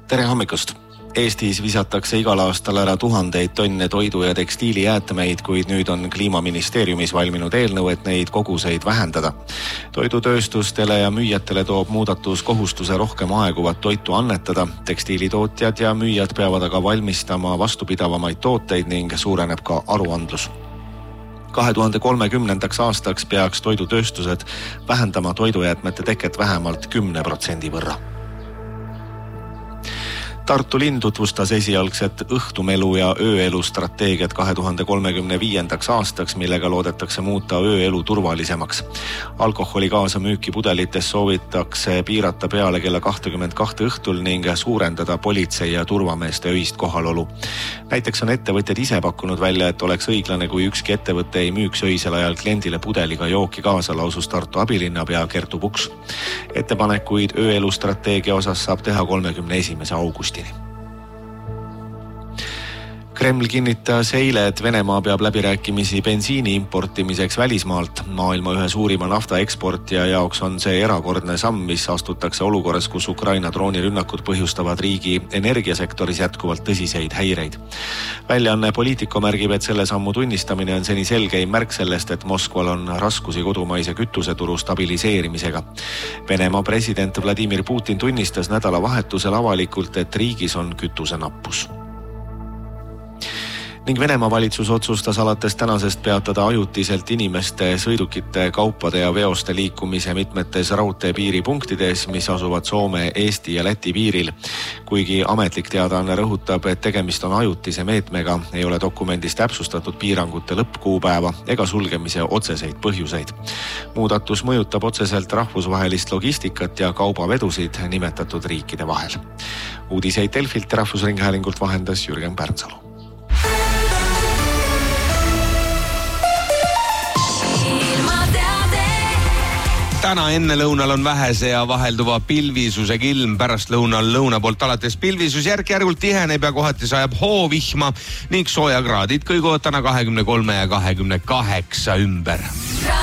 Tere hommikust! Eestis visatakse igal aastal ära tuhandeid tonne toidu- ja tekstiilijäätmeid, kuid nüüd on Kliimaministeeriumis valminud eelnõu, et neid koguseid vähendada. Toidutööstustele ja müüjatele toob muudatus kohustuse rohkem aeguvat toitu annetada. Tekstiilitootjad ja müüjad peavad aga valmistama vastupidavamaid tooteid ning suureneb ka aruandlus. 2030. aastaks peaks toidutööstused vähendama toidujäätmete teket vähemalt 10% võrra. Tartu linn tutvustas esialgset õhtumelu ja ööelu strateegiat 2035. aastaks, millega loodetakse muuta ööelu turvalisemaks. Alkoholi kaasamüüki pudelites soovitakse piirata peale kella 22 õhtul ning suurendada politsei ja turvameeste öist kohalolu. Näiteks on ettevõtjad ise pakkunud välja, et oleks õiglane, kui ükski ettevõte ei müüks öisel ajal kliendile pudeliga jooki kaasa, lausus Tartu abilinnapea Kertu Puks. Ettepanekuid ööelu strateegia osas saab teha 31. augustini. Kreml kinnitas eile, et Venemaa peab läbirääkimisi bensiini importimiseks välismaalt. Maailma ühe suurima naftaeksportija jaoks on see erakordne samm, mis astutakse olukorras, kus Ukraina droonirünnakud põhjustavad riigi energiasektoris jätkuvalt tõsiseid häireid. Väljaanne Politico märgib, et selle sammu tunnistamine on seni selgeim märk sellest, et Moskval on raskusi kodumaise kütuseturu stabiliseerimisega. Venemaa president Vladimir Putin tunnistas nädalavahetusel avalikult, et riigis on kütusenappus. Ning Venemaa valitsus otsustas alates tänasest peatada ajutiselt inimeste, sõidukite, kaupade ja veoste liikumise mitmetes raudteepiiripunktides, mis asuvad Soome, Eesti ja Läti piiril. Kuigi ametlik teadaanne rõhutab, et tegemist on ajutise meetmega, ei ole dokumendis täpsustatud piirangute lõppkuupäeva ega sulgemise otseseid põhjuseid. Muudatus mõjutab otseselt rahvusvahelist logistikat ja kaubavedusid nimetatud riikide vahel. Uudiseid Delfilt ja Rahvusringhäälingult vahendas Jürgen Pärnsalu. Täna enne lõunal on vähese ja vahelduva pilvisusega ilm, pärast lõuna poolt alates pilvisus järk-järgult tiheneb ja kohati sajab hoovihma ning soojakraadid kõiguvad täna 23 ja 28 ümber.